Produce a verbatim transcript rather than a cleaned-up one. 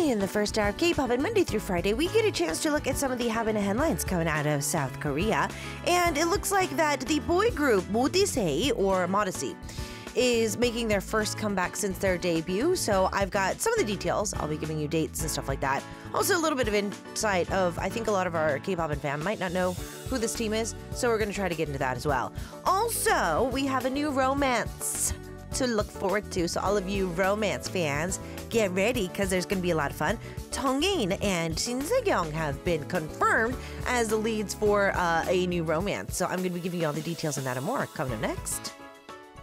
In the first hour of K-pop and Monday through Friday, we get a chance to look at some of the happening headlines coming out of South Korea. And it looks like that the boy group Modisei, or Modesty, is making their first comeback since their debut. So I've got some of the details. I'll be giving you dates and stuff like that. Also a little bit of insight of, I think a lot of our K-pop and fan might not know who this team is. So we're going to try to get into that as well. Also, we have a new romance to look forward to. So all of you romance fans, get ready because there's going to be a lot of fun. Tongin and Shin Se-kyung have been confirmed as the leads for uh, a new romance. So I'm going to be giving you all the details on that and more coming up next.